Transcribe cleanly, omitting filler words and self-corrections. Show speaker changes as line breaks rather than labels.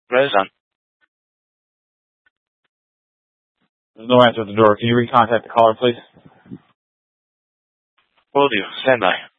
Res on.
There's no answer at the door. Can you recontact the caller, please?
Will do. Stand by.